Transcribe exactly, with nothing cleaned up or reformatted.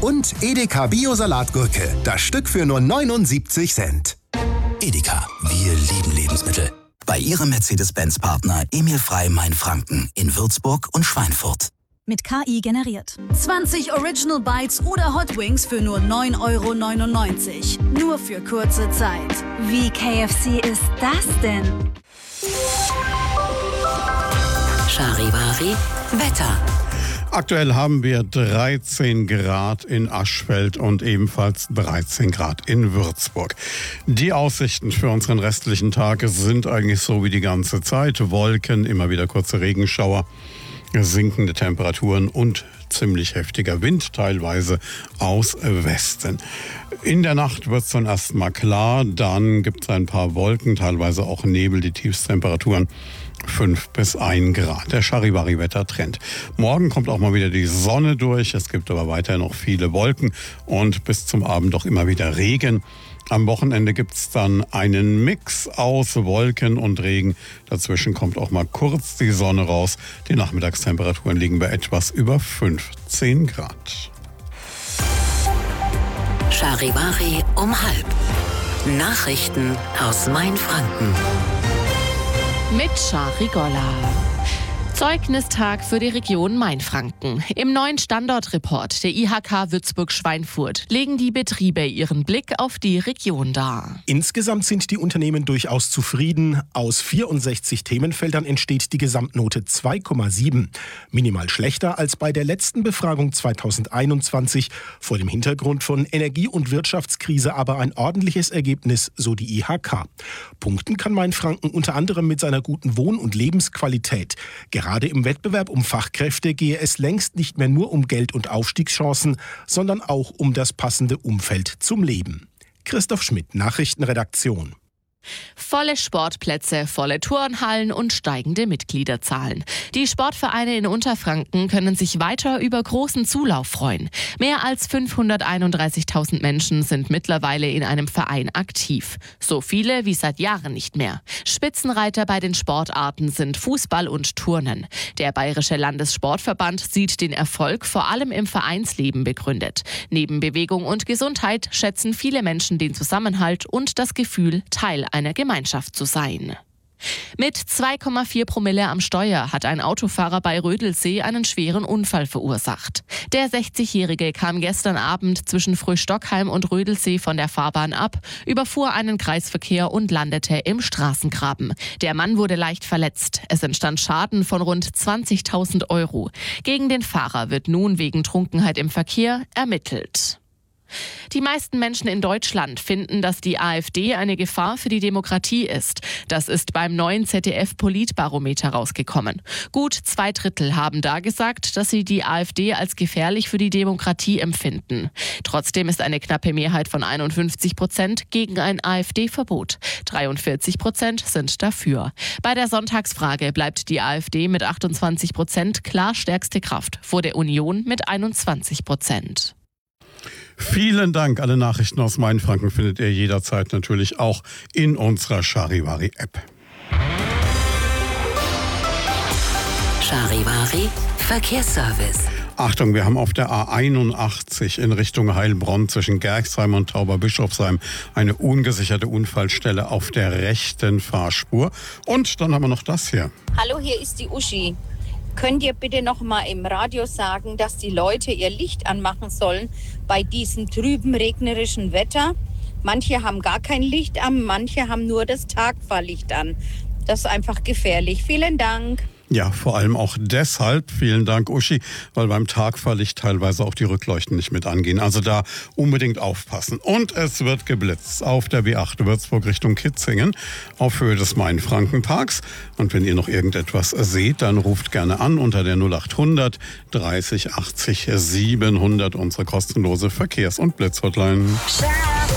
Und Edeka Bio-Salatgurke, das Stück für nur neunundsiebzig Cent. Edeka, wir lieben Lebensmittel. Bei Ihrem Mercedes-Benz-Partner Emil Frey Mainfranken in Würzburg und Schweinfurt. Mit K I generiert. zwanzig Original Bites oder Hot Wings für nur neun Euro neunundneunzig. Nur für kurze Zeit. Wie K F C ist das denn? Charivari Wetter. Aktuell haben wir dreizehn Grad in Aschfeld und ebenfalls dreizehn Grad in Würzburg. Die Aussichten für unseren restlichen Tag sind eigentlich so wie die ganze Zeit. Wolken, immer wieder kurze Regenschauer, sinkende Temperaturen und ziemlich heftiger Wind, teilweise aus Westen. In der Nacht wird es dann erstmal klar, dann gibt es ein paar Wolken, teilweise auch Nebel, die Tiefstemperaturen fünf bis ein Grad. Der Charivari-Wettertrend. Morgen kommt auch mal wieder die Sonne durch, es gibt aber weiterhin noch viele Wolken und bis zum Abend auch immer wieder Regen. Am Wochenende gibt es dann einen Mix aus Wolken und Regen. Dazwischen kommt auch mal kurz die Sonne raus. Die Nachmittagstemperaturen liegen bei etwas über fünfzehn Grad. Charivari um halb. Nachrichten aus Mainfranken. Mit Shari Golla. Zeugnistag für die Region Mainfranken. Im neuen Standortreport der I H K Würzburg-Schweinfurt legen die Betriebe ihren Blick auf die Region dar. Insgesamt sind die Unternehmen durchaus zufrieden. Aus vierundsechzig Themenfeldern entsteht die Gesamtnote zwei Komma sieben. Minimal schlechter als bei der letzten Befragung zweitausendeinundzwanzig. Vor dem Hintergrund von Energie- und Wirtschaftskrise aber ein ordentliches Ergebnis, so die I H K. Punkten kann Mainfranken unter anderem mit seiner guten Wohn- und Lebensqualität. Gerade im Wettbewerb um Fachkräfte gehe es längst nicht mehr nur um Geld und Aufstiegschancen, sondern auch um das passende Umfeld zum Leben. Christoph Schmidt, Nachrichtenredaktion. Volle Sportplätze, volle Turnhallen und steigende Mitgliederzahlen. Die Sportvereine in Unterfranken können sich weiter über großen Zulauf freuen. Mehr als fünfhunderteinunddreißigtausend Menschen sind mittlerweile in einem Verein aktiv. So viele wie seit Jahren nicht mehr. Spitzenreiter bei den Sportarten sind Fußball und Turnen. Der Bayerische Landessportverband sieht den Erfolg vor allem im Vereinsleben begründet. Neben Bewegung und Gesundheit schätzen viele Menschen den Zusammenhalt und das Gefühl, Teil einer Gemeinschaft zu sein. Mit zwei Komma vier Promille am Steuer hat ein Autofahrer bei Rödelsee einen schweren Unfall verursacht. Der sechzigjährige kam gestern Abend zwischen Fröhstockheim und Rödelsee von der Fahrbahn ab, überfuhr einen Kreisverkehr und landete im Straßengraben. Der Mann wurde leicht verletzt. Es entstand Schaden von rund zwanzigtausend Euro. Gegen den Fahrer wird nun wegen Trunkenheit im Verkehr ermittelt. Die meisten Menschen in Deutschland finden, dass die AfD eine Gefahr für die Demokratie ist. Das ist beim neuen Z D F-Politbarometer rausgekommen. Gut zwei Drittel haben da gesagt, dass sie die AfD als gefährlich für die Demokratie empfinden. Trotzdem ist eine knappe Mehrheit von einundfünfzig Prozent gegen ein AfD-Verbot. dreiundvierzig Prozent sind dafür. Bei der Sonntagsfrage bleibt die AfD mit achtundzwanzig Prozent klar stärkste Kraft, vor der Union mit einundzwanzig Prozent. Vielen Dank. Alle Nachrichten aus Mainfranken findet ihr jederzeit natürlich auch in unserer Charivari-App. Charivari Verkehrsservice. Achtung, wir haben auf der A einundachtzig in Richtung Heilbronn zwischen Gerxheim und Tauberbischofsheim eine ungesicherte Unfallstelle auf der rechten Fahrspur. Und dann haben wir noch das hier. Hallo, hier ist die Uschi. Könnt ihr bitte noch mal im Radio sagen, dass die Leute ihr Licht anmachen sollen bei diesem trüben, regnerischen Wetter? Manche haben gar kein Licht an, manche haben nur das Tagfahrlicht an. Das ist einfach gefährlich. Vielen Dank. Ja, vor allem auch deshalb, vielen Dank Uschi, weil beim Tagfahrlicht teilweise auch die Rückleuchten nicht mit angehen. Also da unbedingt aufpassen. Und es wird geblitzt auf der B acht Würzburg Richtung Kitzingen auf Höhe des Mainfrankenparks. Und wenn ihr noch irgendetwas seht, dann ruft gerne an unter der null achthundert dreißig achtzig siebenhundert, unsere kostenlose Verkehrs- und Blitzhotline.